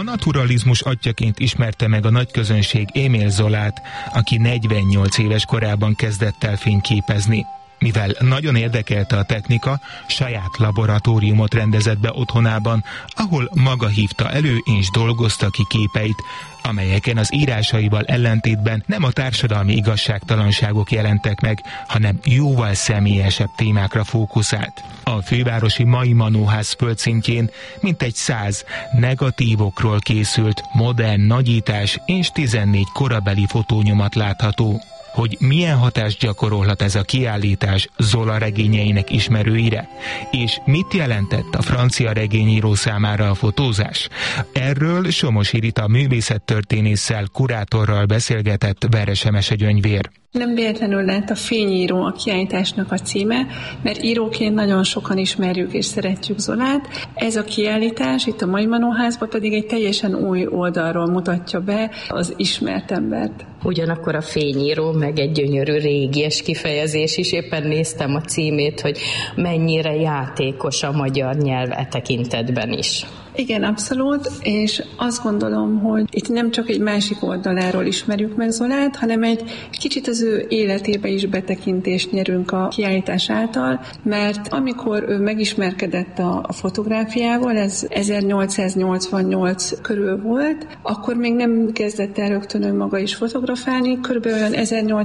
naturalizmus atyaként ismerte meg a nagyközönség Émile Zolát, aki 48 éves korában kezdett el fényképezni. Mivel nagyon érdekelte a technika, saját laboratóriumot rendezett be otthonában, ahol maga hívta elő és dolgozta ki képeit, amelyeken az írásaival ellentétben nem a társadalmi igazságtalanságok jelentek meg, hanem jóval személyesebb témákra fókuszált. A fővárosi Mai Manóház földszintjén mintegy 100 negatívokról készült modern nagyítás és 14 korabeli fotónyomat látható. Hogy milyen hatást gyakorolhat ez a kiállítás Zola regényeinek ismerőire, és mit jelentett a francia regényíró számára a fotózás. Erről Somosi Rita művészettörténésszel, kurátorral beszélgetett Verese Mesegyöngyvér. Nem véletlenül lett a Fényíró a kiállításnak a címe, mert íróként nagyon sokan ismerjük és szeretjük Zolát. Ez a kiállítás itt a Mai Manóházban pedig egy teljesen új oldalról mutatja be az ismert embert. Ugyanakkor a Fényíró meg egy gyönyörű régies kifejezés is, éppen néztem a címét, hogy mennyire játékos a magyar nyelv e tekintetben is. Igen, abszolút, és azt gondolom, hogy itt nem csak egy másik oldaláról ismerjük meg Zolát, hanem egy kicsit az ő életébe is betekintést nyerünk a kiállítás által, mert amikor ő megismerkedett a fotográfiával, ez 1888 körül volt, akkor még nem kezdett el rögtön ő maga is fotografálni, körülbelül olyan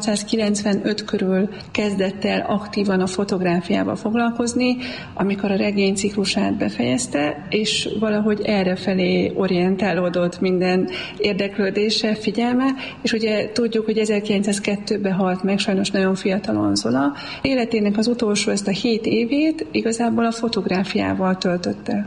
1895 körül kezdett el aktívan a fotográfiával foglalkozni, amikor a regény ciklusát befejezte, és valahogy errefelé orientálódott minden érdeklődése, figyelme, és ugye tudjuk, hogy 1902-ben halt meg, sajnos nagyon fiatalon Zola. Életének az utolsó ezt a 7 évét igazából a fotográfiával töltötte.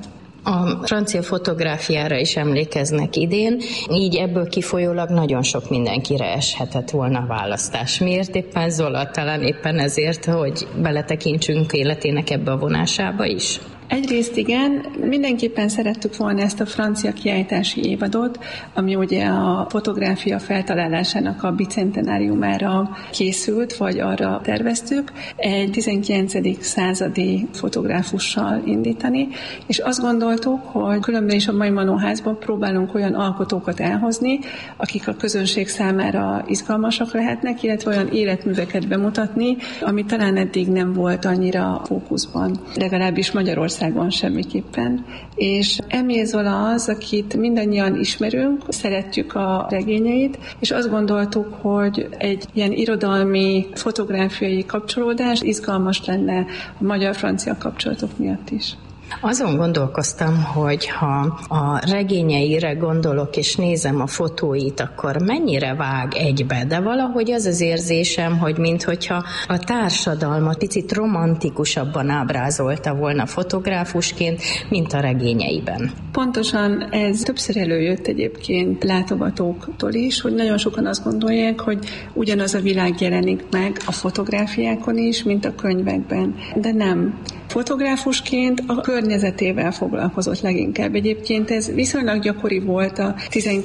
A francia fotográfiára is emlékeznek idén, így ebből kifolyólag nagyon sok mindenkire eshetett volna a választás. Miért éppen Zola? Talán éppen ezért, hogy beletekintsünk életének ebbe a vonásába is? Egyrészt igen, mindenképpen szerettük volna ezt a francia kiállítási évadot, ami ugye a fotográfia feltalálásának a bicentenáriumára készült, vagy arra terveztük, egy 19. századi fotográfussal indítani, és azt gondoltuk, hogy különben is a Mai Manóházban próbálunk olyan alkotókat elhozni, akik a közönség számára izgalmasak lehetnek, illetve olyan életműveket bemutatni, ami talán eddig nem volt annyira fókuszban, legalábbis Magyarországon semmiképpen. És Émile Zola az, akit mindannyian ismerünk, szeretjük a regényeit, és azt gondoltuk, hogy egy ilyen irodalmi, fotográfiai kapcsolódás izgalmas lenne a magyar-francia kapcsolatok miatt is. Azon gondolkoztam, hogy ha a regényeire gondolok, és nézem a fotóit, akkor mennyire vág egybe, de valahogy az az érzésem, hogy minthogyha a társadalmat picit romantikusabban ábrázolta volna fotográfusként, mint a regényeiben. Pontosan ez többször előjött egyébként látogatóktól is, hogy nagyon sokan azt gondolják, hogy ugyanaz a világ jelenik meg a fotográfiákon is, mint a könyvekben. De nem. Fotográfusként a környezetével foglalkozott leginkább. Egyébként ez viszonylag gyakori volt a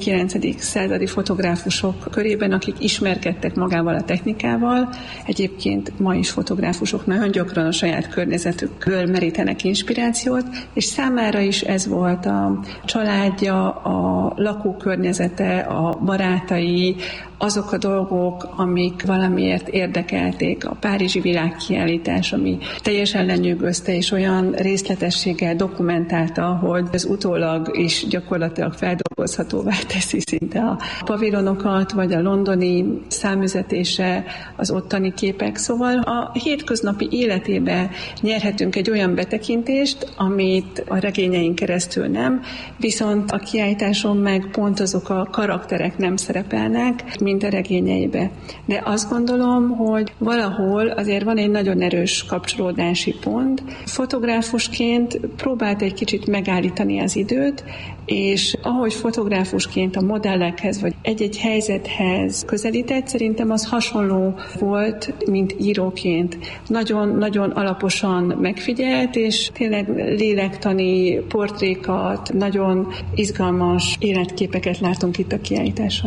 19. századi fotográfusok körében, akik ismerkedtek magával a technikával. Egyébként ma is fotográfusok nagyon gyakran a saját környezetükből merítenek inspirációt, és számára is ez volt a családja, a lakókörnyezete, a barátai, azok a dolgok, amik valamiért érdekelték. A párizsi világkiállítás, ami teljesen lenyűgözte, és olyan részletességgel dokumentálta, hogy az utólag is gyakorlatilag feldolgozhatóvá teszi szinte a pavilonokat, vagy a londoni számüzetése, az ottani képek. Szóval a hétköznapi életébe nyerhetünk egy olyan betekintést, amit a regényeink keresztül nem, viszont a kiállításon meg pont azok a karakterek nem szerepelnek, mint a regényeibe. De azt gondolom, hogy valahol azért van egy nagyon erős kapcsolódási pont. Fotográfusként próbált egy kicsit megállítani az időt, és ahogy fotográfusként a modellekhez, vagy egy-egy helyzethez közelített, szerintem az hasonló volt, mint íróként. Nagyon-nagyon alaposan megfigyelt, és tényleg lélektani portrékat, nagyon izgalmas életképeket látunk itt a kiállításon.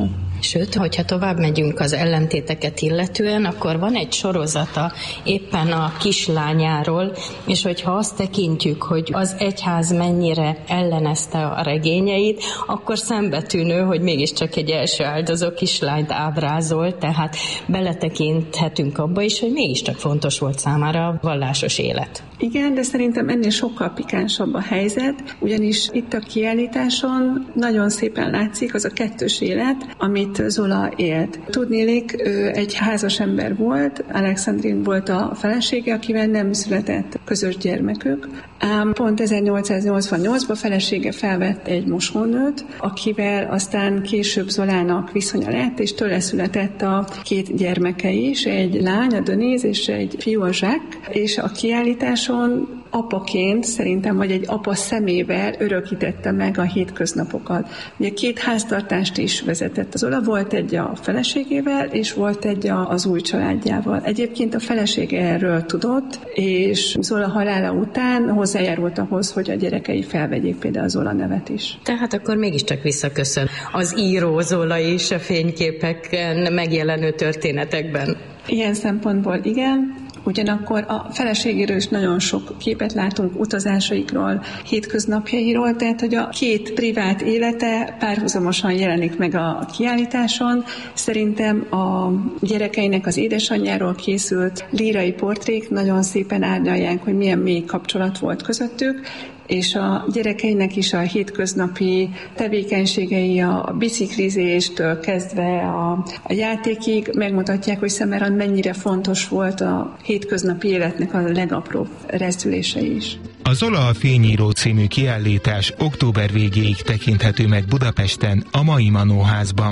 Sőt, hogyha tovább megyünk az ellentéteket illetően, akkor van egy sorozata éppen a kislányáról, és hogyha azt tekintjük, hogy az egyház mennyire ellenezte a regényeit, akkor szembetűnő, hogy mégiscsak egy első áldozó kislányt ábrázol, tehát beletekinthetünk abba is, hogy mégiscsak fontos volt számára a vallásos élet. Igen, de szerintem ennél sokkal pikánsabb a helyzet, ugyanis itt a kiállításon nagyon szépen látszik az a kettős élet, amit Zola élt. Tudniillik, ő egy házas ember volt, Alexandrine volt a felesége, akivel nem született közös gyermekük, ám pont 1888-ban felesége felvett egy mosónőt, akivel aztán később Zolának viszonya lett, és tőle született a 2 gyermeke is, egy lány, a Denise, és egy fiú, a Jacques, és a kiállításon apaként szerintem, vagy egy apa szemével örökítette meg a hétköznapokat. Ugye 2 háztartást is vezetett. Az Zola volt egy a feleségével, és volt egy az új családjával. Egyébként a felesége erről tudott, és Zola halála után hozzájárult ahhoz, hogy a gyerekei felvegyék például a Zola nevet is. Tehát akkor mégiscsak visszaköszön az író Zola is a fényképeken megjelenő történetekben. Ilyen szempontból igen. Ugyanakkor a feleségéről is nagyon sok képet látunk, utazásaikról, hétköznapjairól, tehát hogy a 2 privát élete párhuzamosan jelenik meg a kiállításon. Szerintem a gyerekeinek az édesanyjáról készült lírai portrék nagyon szépen árnyalják, hogy milyen mély kapcsolat volt közöttük, és a gyerekeinek is a hétköznapi tevékenységei, a biciklizéstől kezdve a játékig megmutatják, hogy Semeran mennyire fontos volt a hétköznapi életnek a legapróbb rezdülése is. A Zola a fényíró című kiállítás október végéig tekinthető meg Budapesten, a Mai Manóházban.